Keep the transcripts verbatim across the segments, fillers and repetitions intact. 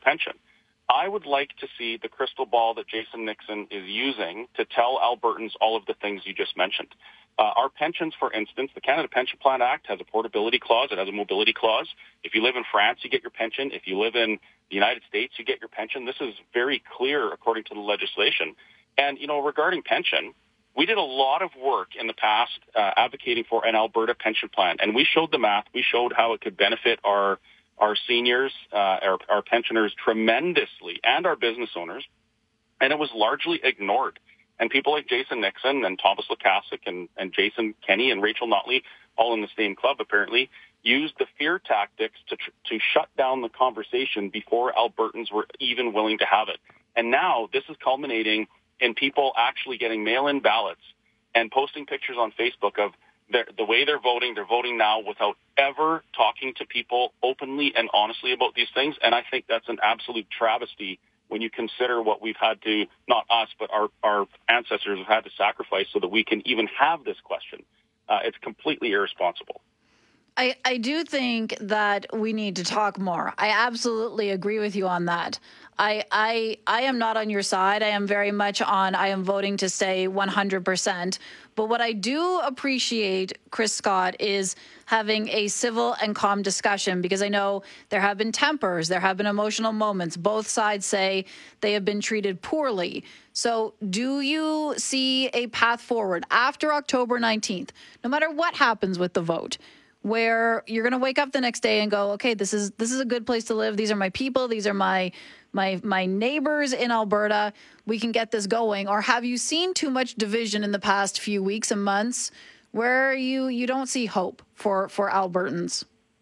pension. I would like to see the crystal ball that Jason Nixon is using to tell Albertans all of the things you just mentioned. Uh, our pensions, for instance, the Canada Pension Plan Act has a portability clause. It has a mobility clause. If you live in France, you get your pension. If you live in the United States, you get your pension. This is very clear according to the legislation. And, you know, regarding pension, we did a lot of work in the past uh, advocating for an Alberta pension plan, and we showed the math. We showed how it could benefit our our seniors, uh, our, our pensioners tremendously, and our business owners, and it was largely ignored. And people like Jason Nixon and Thomas Lukasik and, and Jason Kenney and Rachel Notley, all in the same club apparently, used the fear tactics to tr- to shut down the conversation before Albertans were even willing to have it. And now this is culminating in people actually getting mail-in ballots and posting pictures on Facebook of the, the way they're voting. They're voting now without ever talking to people openly and honestly about these things. And I think that's an absolute travesty when you consider what we've had to, not us, but our, our ancestors have had to sacrifice so that we can even have this question. Uh, it's completely irresponsible. I, I do think that we need to talk more. I absolutely agree with you on that. I, I I am not on your side. I am very much on, I am voting to stay one hundred percent. But what I do appreciate, Chris Scott, is having a civil and calm discussion, because I know there have been tempers, there have been emotional moments. Both sides say they have been treated poorly. So do you see a path forward after October nineteenth, no matter what happens with the vote, where you're going to wake up the next day and go, okay, this is this is a good place to live. These are my people. These are my my my neighbors in Alberta. We can get this going. Or have you seen too much division in the past few weeks and months where you, you don't see hope for, for Albertans?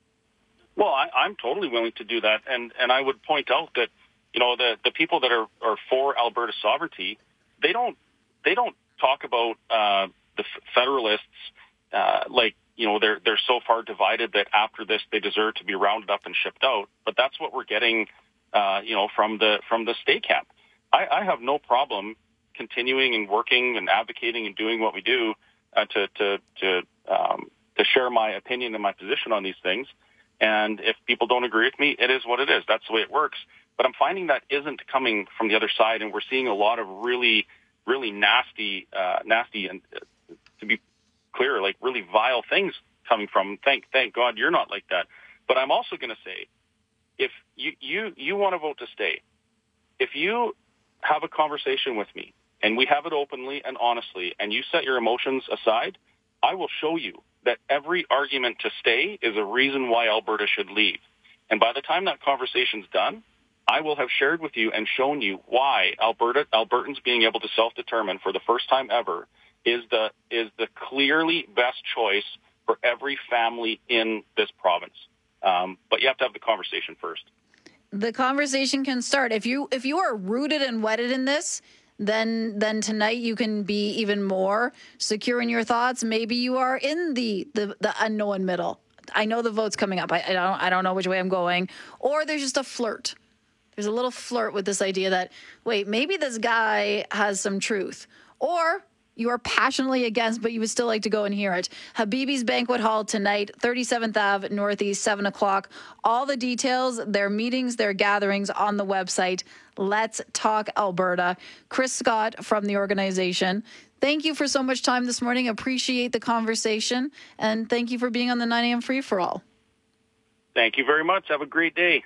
Well, I, I'm totally willing to do that. And, and I would point out that, you know, the, the people that are, are for Alberta sovereignty, they don't they don't talk about uh, the Federalists uh, like, you know, they're they're so far divided that after this they deserve to be rounded up and shipped out. But that's what we're getting, uh, you know, from the from the state camp. I, I have no problem continuing and working and advocating and doing what we do uh, to to to um, to share my opinion and my position on these things. And if people don't agree with me, it is what it is. That's the way it works. But I'm finding that isn't coming from the other side, and we're seeing a lot of really, really nasty, uh, nasty, and uh, to be clear, like really vile things coming from. Thank, thank God you're not like that. But I'm also going to say, if you, you, you want to vote to stay, if you have a conversation with me and we have it openly and honestly, and you set your emotions aside, I will show you that every argument to stay is a reason why Alberta should leave. And by the time that conversation's done, I will have shared with you and shown you why Alberta, Albertans being able to self-determine for the first time ever is the is the clearly best choice for every family in this province. Um, but you have to have the conversation first. The conversation can start. If you if you are rooted and wedded in this, then then tonight you can be even more secure in your thoughts. Maybe you are in the the, the unknown middle. I know the vote's coming up. I, I don't I don't know which way I'm going. Or there's just a flirt. There's a little flirt with this idea that, wait, maybe this guy has some truth. Or you are passionately against, but you would still like to go and hear it. Habibi's Banquet Hall tonight, thirty-seventh Avenue Northeast, seven o'clock. All the details, their meetings, their gatherings on the website. Let's Talk Alberta. Chris Scott from the organization, thank you for so much time this morning. Appreciate the conversation. And thank you for being on the nine a.m. Free For All. Thank you very much. Have a great day.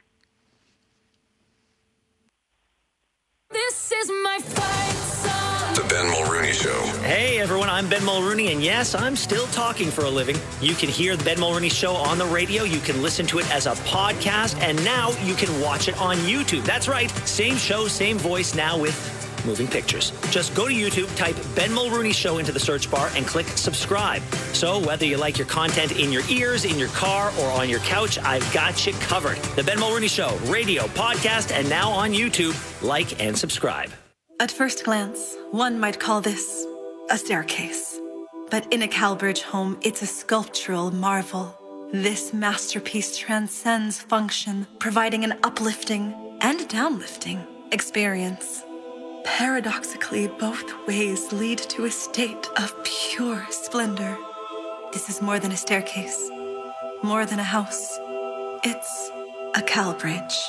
This is my fight song. The Ben Mulrooney Show. Hey everyone, I'm Ben Mulrooney, and yes, I'm still talking for a living. You can hear the Ben Mulrooney Show on the radio, you can listen to it as a podcast, and now you can watch it on YouTube. That's right, same show, same voice, now with moving pictures. Just go to YouTube, type Ben Mulrooney Show into the search bar, and click subscribe. So whether you like your content in your ears, in your car, or on your couch, I've got you covered. The Ben Mulrooney Show, radio, podcast, and now on YouTube. Like and subscribe. At first glance, one might call this a staircase. But in a Calbridge home, it's a sculptural marvel. This masterpiece transcends function, providing an uplifting and downlifting experience. Paradoxically, both ways lead to a state of pure splendor. This is more than a staircase, more than a house. It's a Calbridge.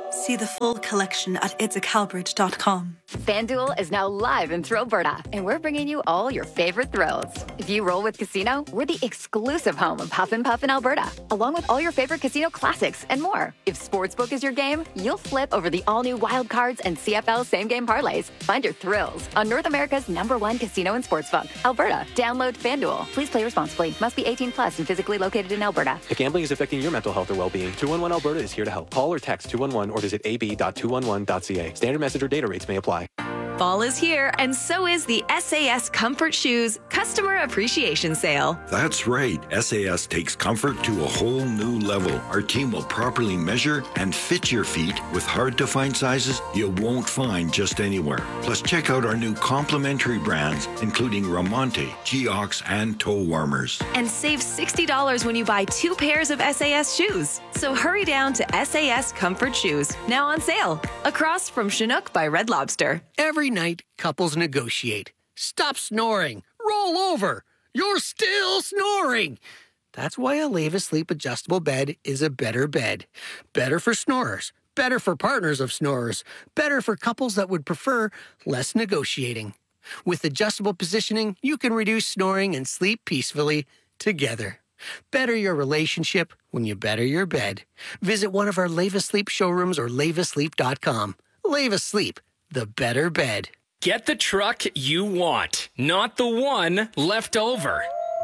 See the full collection at its a calbridge dot com. FanDuel is now live in Thrillberta, and we're bringing you all your favorite thrills. If you roll with Casino, we're the exclusive home of Huff and Puff in Alberta, along with all your favorite casino classics and more. If Sportsbook is your game, you'll flip over the all-new Wild Cards and C F L same-game parlays. Find your thrills on North America's number one casino and sportsbook, Alberta. Download FanDuel. Please play responsibly. Must be eighteen plus and physically located in Alberta. If gambling is affecting your mental health or well-being, two one one Alberta is here to help. Call or text two one one or visit a b dot two one one dot c a. Standard message or data rates may apply. Fall is here, and so is the S A S Comfort Shoes Customer Appreciation Sale. That's right. S A S takes comfort to a whole new level. Our team will properly measure and fit your feet with hard-to-find sizes you won't find just anywhere. Plus, check out our new complimentary brands, including Ramonte, Geox, and toe warmers. And save sixty dollars when you buy two pairs of S A S shoes. So hurry down to S A S Comfort Shoes, now on sale, across from Chinook by Red Lobster. Every night, couples negotiate. Stop snoring. Roll over. You're still snoring. That's why a Leva Sleep adjustable bed is a better bed. Better for snorers. Better for partners of snorers. Better for couples that would prefer less negotiating. With adjustable positioning, you can reduce snoring and sleep peacefully together. Better your relationship when you better your bed. Visit one of our Leva Sleep showrooms or leva sleep dot com. Leva Sleep, the better bed. Get the truck you want, not the one left over.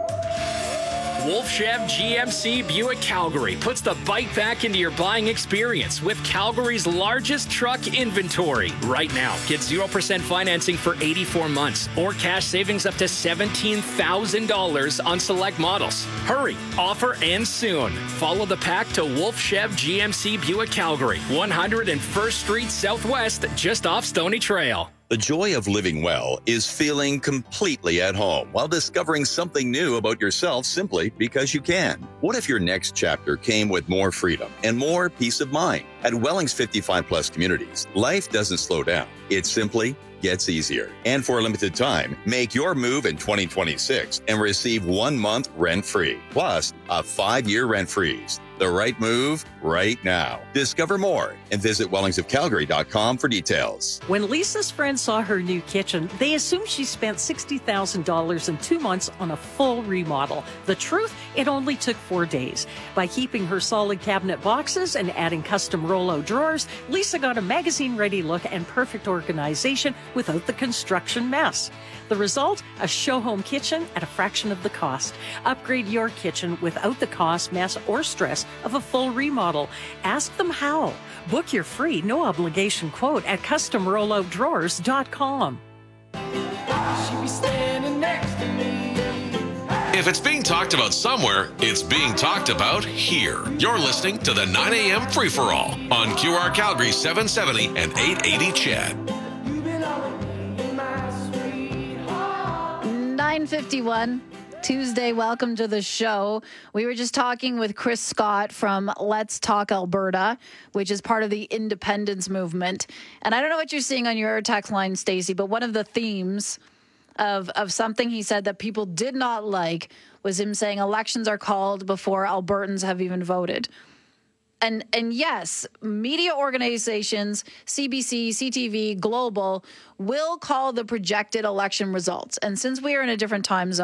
Wolf Chev G M C Buick Calgary puts the bike back into your buying experience with Calgary's largest truck inventory. Right now, get zero percent financing for eighty-four months or cash savings up to seventeen thousand dollars on select models. Hurry, offer ends soon. Follow the pack to Wolf Chev G M C Buick Calgary, one hundred first Street Southwest, just off Stony Trail. The joy of living well is feeling completely at home while discovering something new about yourself simply because you can. What if your next chapter came with more freedom and more peace of mind? At Welling's fifty-five plus communities, life doesn't slow down. It simply gets easier. And for a limited time, make your move in twenty twenty-six and receive one month rent-free, plus a five-year rent freeze. The right move right now. Discover more and visit wellings of calgary dot com for details. When Lisa's friends saw her new kitchen, they assumed she spent sixty thousand dollars in two months on a full remodel. The truth, it only took four days. By keeping her solid cabinet boxes and adding custom Rollo drawers, Lisa got a magazine-ready look and perfect organization without the construction mess. The result? A show-home kitchen at a fraction of the cost. Upgrade your kitchen without the cost, mess, or stress of a full remodel. Ask them how. Book your free, no-obligation quote at custom rollo drawers dot com. If it's being talked about somewhere, it's being talked about here. You're listening to the nine a.m. Free-for-All on Q R Calgary seven seventy and eight eighty C H E D. nine fifty-one, Tuesday. Welcome to the show. We were just talking with Chris Scott from Let's Talk Alberta, which is part of the independence movement. And I don't know what you're seeing on your text line, Stacey, but one of the themes of, of something he said that people did not like was him saying elections are called before Albertans have even voted. And and yes, media organizations, C B C, C T V, Global, will call the projected election results. And since we are in a different time zone,